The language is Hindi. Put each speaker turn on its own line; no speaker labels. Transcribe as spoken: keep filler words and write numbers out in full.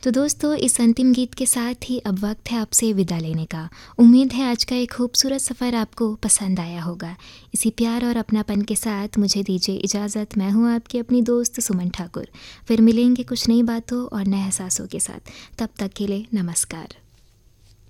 तो दोस्तों, इस अंतिम गीत के साथ ही अब वक्त है आपसे विदा लेने का। उम्मीद है आज का एक खूबसूरत सफ़र आपको पसंद आया होगा। इसी प्यार और अपनापन के साथ मुझे दीजिए इजाज़त। मैं हूँ आपकी अपनी दोस्त सुमन ठाकुर। फिर मिलेंगे कुछ नई बातों और नए एहसासों के साथ। तब तक के लिए नमस्कार।